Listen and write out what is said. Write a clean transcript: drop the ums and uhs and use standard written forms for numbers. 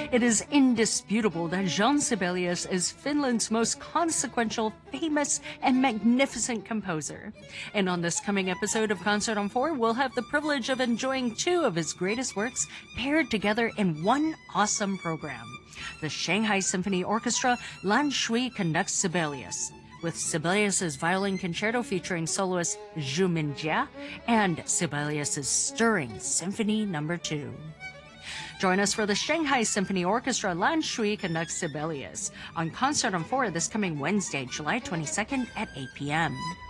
It is indisputable that Jean Sibelius is Finland's most consequential, famous, and magnificent composer. And on this coming episode of Concert on 4, we'll have the privilege of enjoying two of his greatest works paired together in one awesome program. The Shanghai Symphony Orchestra Lan Shui conducts Sibelius, with Sibelius's violin concerto featuring soloist Zhu Minjia and Sibelius's stirring Symphony No. 2. Join us for the Shanghai Symphony Orchestra Lan Shui conducts Sibelius on Concert on 4 this coming Wednesday, July 22nd at 8 p.m.